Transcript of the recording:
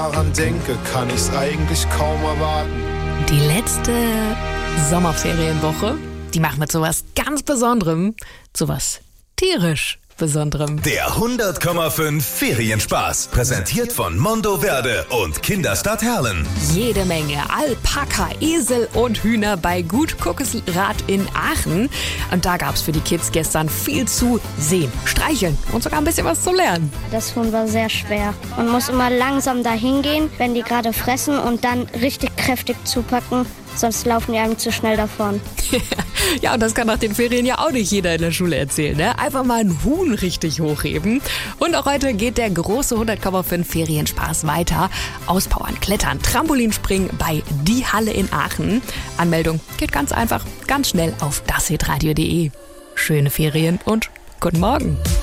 daran denke, kann ich's eigentlich kaum erwarten. Die letzte Sommerferienwoche, die machen wir zu was ganz Besonderem, zu was tierisch Besonderem. Der 100,5 Ferienspaß. Präsentiert von Mondoverde und Kinderstadt Herlen. Jede Menge Alpaka, Esel und Hühner bei Gut Kuckesrad in Aachen. Und da gab's für die Kids gestern viel zu sehen, streicheln und sogar ein bisschen was zu lernen. Das Huhn war sehr schwer. Man muss immer langsam dahin gehen, wenn die gerade fressen und dann richtig kräftig zupacken. Sonst laufen die einem zu schnell davon. Ja, und das kann nach den Ferien ja auch nicht jeder in der Schule erzählen, ne? Einfach mal ein Huhn richtig hochheben. Und auch heute geht der große 100,5 Ferienspaß weiter. Auspowern, Klettern, Trampolinspringen bei Die Halle in Aachen. Anmeldung geht ganz einfach, ganz schnell auf dashitradio.de. Schöne Ferien und guten Morgen.